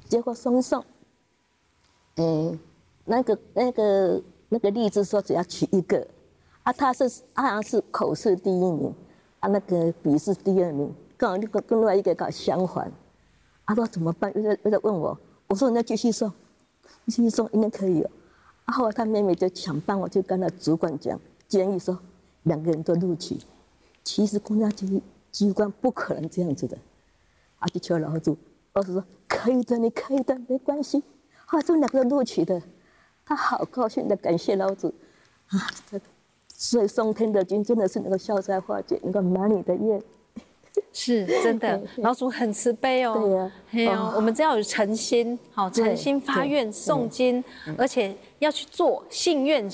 结果送一送，那个例子说只要取一个，他好像是口试第1名，那个笔试第2名，跟另外一个搞相反。他说怎么办？又在问我，我说你要继续送，应该可以哦。后来他妹妹就想办法，就跟他主管讲，建议说2个人都录取。其实公家机关不可能这样子的，就求老祖，老祖说可以的，你可以的，没关系。后来这2个都录取的，他好高兴的感谢老祖所以送天德军真的是能够消灾化解，能够满你的愿。 是真的，老祖很慈悲哦。 对呀，我们只要有诚心，诚心发愿诵经，而且要去做信愿。